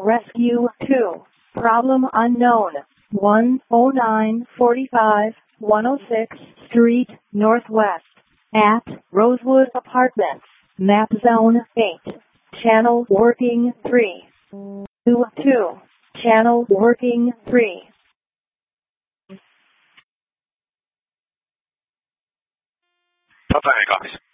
Rescue 2. Problem unknown. 10945 106th Street Northwest. At Rosewood Apartments. Map Zone 8. Channel working 3. 2. Channel working 3. Satainen 2.